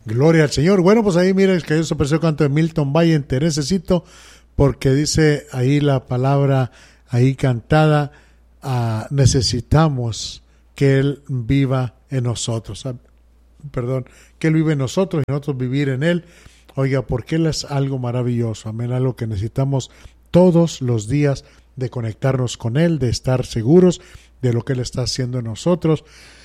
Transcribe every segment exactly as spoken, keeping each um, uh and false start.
Gloria al Señor. Bueno, pues ahí miren que eso apareció el canto de Milton Valle, Te necesito, porque dice ahí la palabra ahí cantada, uh, necesitamos que Él viva en nosotros. Uh, perdón, que Él vive en nosotros y nosotros vivir en Él. Oiga, porque Él es algo maravilloso, amén, algo que necesitamos todos los días, de conectarnos con Él, de estar seguros de lo que Él está haciendo en nosotros.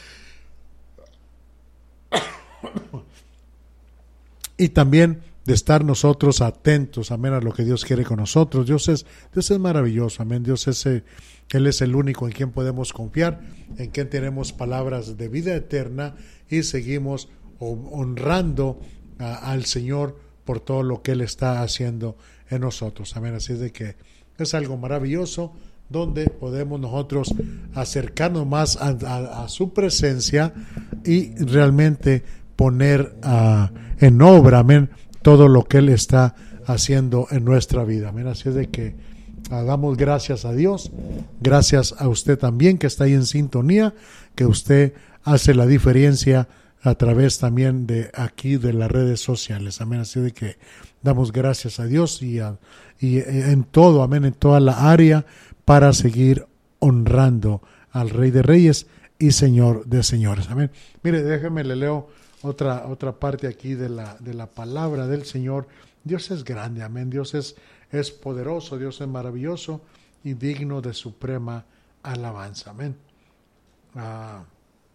Y también de estar nosotros atentos, amén, a lo que Dios quiere con nosotros. Dios es, Dios es maravilloso, amén. Dios es, eh, Él es el único en quien podemos confiar, en quien tenemos palabras de vida eterna y seguimos honrando a, al Señor por todo lo que Él está haciendo en nosotros, amén. Así es de que es algo maravilloso donde podemos nosotros acercarnos más a, a, a su presencia y realmente poner uh, en obra, amén, todo lo que Él está haciendo en nuestra vida, amén. Así es de que uh, damos gracias a Dios, gracias a usted también que está ahí en sintonía, que usted hace la diferencia a través también de aquí de las redes sociales, amén. Así de que damos gracias a Dios y, a, y en todo, amén, en toda la área para seguir honrando al Rey de Reyes y Señor de Señores, amén. Mire, déjeme le leo otra otra parte aquí de la de la palabra del Señor. Dios es grande, amén. Dios es es poderoso, Dios es maravilloso y digno de suprema alabanza, amén. Ah,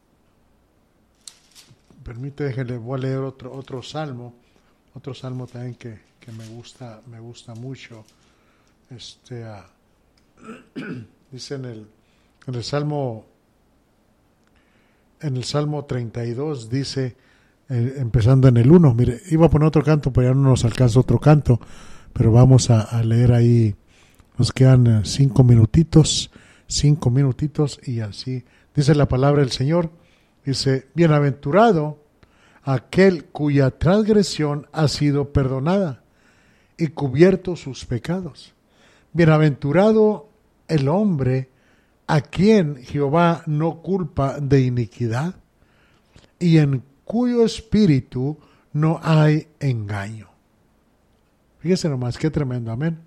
permite, déjele, voy a leer otro otro salmo, otro salmo también que, que me gusta me gusta mucho. Este ah, dice en el en el salmo en el salmo treinta y dos dice, eh, empezando en el uno, mire, iba a poner otro canto, pero ya no nos alcanza otro canto, pero vamos a, a leer ahí, nos quedan eh, cinco minutitos, cinco minutitos y así, dice la palabra del Señor, dice, bienaventurado aquel cuya transgresión ha sido perdonada y cubierto sus pecados. Bienaventurado el hombre a quien Jehová no culpa de iniquidad y en cuyo espíritu no hay engaño. Fíjese nomás, qué tremendo, amén.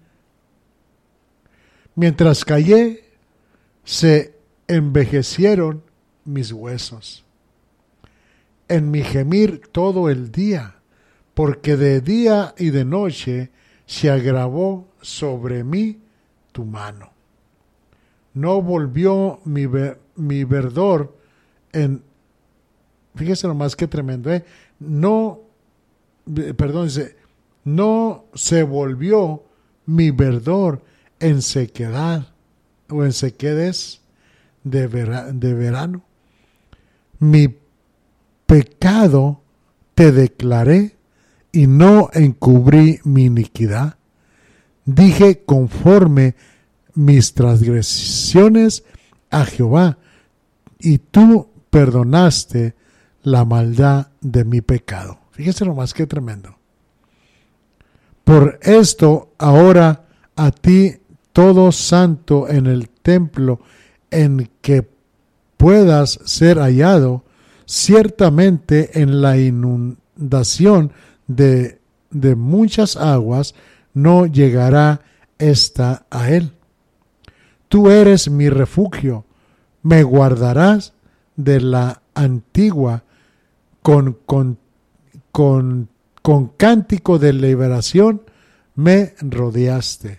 Mientras callé, se envejecieron mis huesos. En mi gemir todo el día, porque de día y de noche se agravó sobre mí tu mano. No volvió mi, ver, mi verdor en... Fíjese nomás qué tremendo, ¿eh? No, perdón, dice, no se volvió mi verdor en sequedad o en sequedades de, vera, de verano. Mi pecado te declaré y no encubrí mi iniquidad. Dije conforme mis transgresiones a Jehová, y tú perdonaste la maldad de mi pecado. Fíjense nomás qué tremendo. Por esto ahora a ti, todo santo en el templo en que puedas ser hallado, ciertamente en la inundación de, de muchas aguas no llegará esta a él. Tú eres mi refugio, me guardarás de la antigua con, con, con, con cántico de liberación me rodeaste.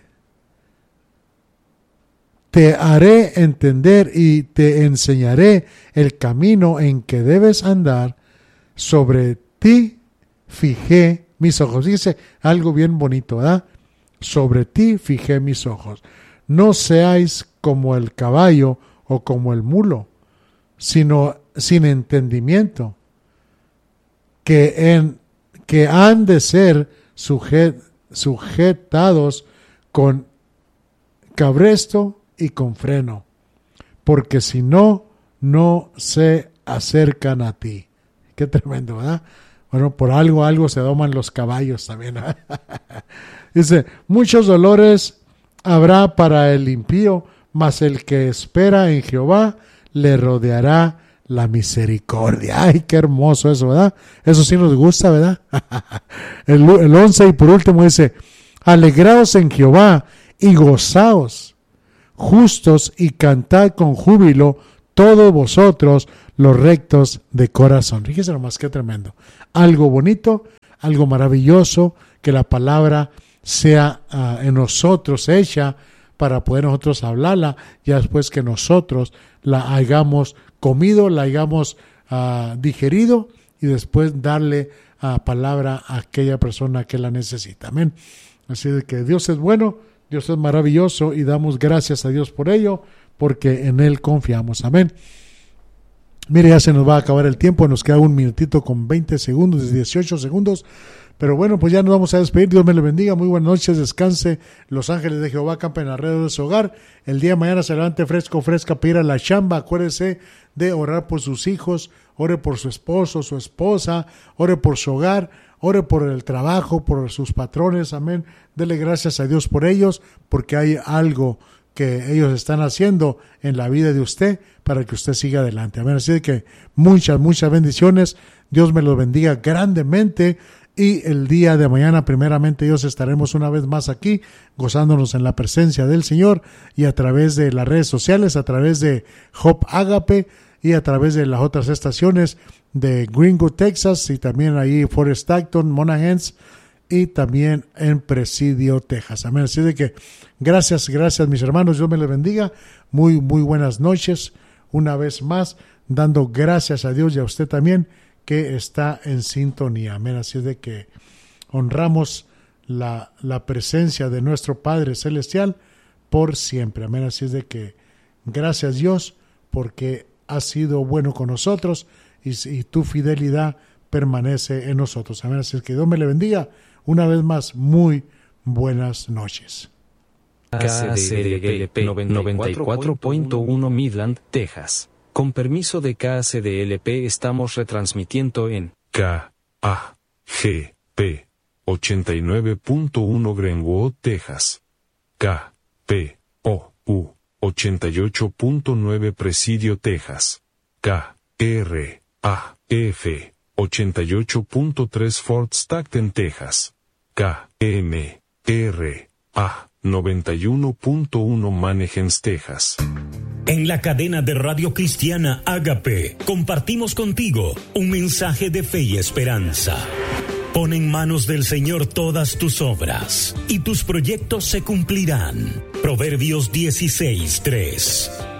Te haré entender y te enseñaré el camino en que debes andar. Sobre ti fijé mis ojos. Dice algo bien bonito, ¿verdad? Sobre ti fijé mis ojos. No seáis como el caballo o como el mulo, sino sin entendimiento, que, en, que han de ser sujet, sujetados con cabresto y con freno, porque si no, no se acercan a ti. Qué tremendo, ¿verdad? Bueno, por algo, algo se doman los caballos también. Dice, muchos dolores habrá para el impío, mas el que espera en Jehová le rodeará la misericordia. Ay, qué hermoso eso, ¿verdad? Eso sí nos gusta, ¿verdad? el, el once y por último dice, alegraos en Jehová y gozaos, justos, y cantad con júbilo todos vosotros los rectos de corazón. Fíjese nomás qué tremendo. Algo bonito, algo maravilloso, que la palabra sea uh, en nosotros hecha para poder nosotros hablarla, ya después que nosotros la hayamos comido, la hayamos uh, digerido, y después darle uh, palabra a aquella persona que la necesita. Amén. Así de que Dios es bueno, Dios es maravilloso, y damos gracias a Dios por ello, porque en Él confiamos. Amén. Mire, ya se nos va a acabar el tiempo, nos queda un minutito con veinte segundos, dieciocho segundos, pero bueno, pues ya nos vamos a despedir. Dios me le bendiga, muy buenas noches, descanse. Los ángeles de Jehová campen alrededor de su hogar. El día de mañana se levante fresco, fresca para ir a la chamba. Acuérdese de orar por sus hijos, ore por su esposo, su esposa, ore por su hogar, ore por el trabajo, por sus patrones. Amén. Dele gracias a Dios por ellos, porque hay algo que ellos están haciendo en la vida de usted para que usted siga adelante. Amén. Así de que muchas, muchas bendiciones. Dios me los bendiga grandemente. Y el día de mañana, primeramente Dios, estaremos una vez más aquí, gozándonos en la presencia del Señor, y a través de las redes sociales, a través de Hope Agape, y a través de las otras estaciones de Greenwood, Texas, y también ahí Forest Stockton, Monahans, y también en Presidio, Texas. Amén. Así de que gracias, gracias mis hermanos, Dios me les bendiga. Muy, muy buenas noches. Una vez más, dando gracias a Dios y a usted también, que está en sintonía. Amén. Así de que honramos la, la presencia de nuestro Padre Celestial por siempre. Amén. Así de que gracias Dios, porque has sido bueno con nosotros, y, y tu fidelidad permanece en nosotros. Amén. Así que Dios me le bendiga. Una vez más, muy buenas noches. K C D L P noventa y cuatro punto uno Midland, Texas. Con permiso de K C D L P estamos retransmitiendo en K A G P ochenta y nueve punto uno Greenwood, Texas. K P O U ochenta y ocho punto nueve Presidio, Texas. K R A F ochenta y ocho punto tres Fort Stockton, Texas. K M R A noventa y uno punto uno Manheim, Texas. En la cadena de radio cristiana Agape, compartimos contigo un mensaje de fe y esperanza. Pon en manos del Señor todas tus obras, y tus proyectos se cumplirán. Proverbios dieciséis tres.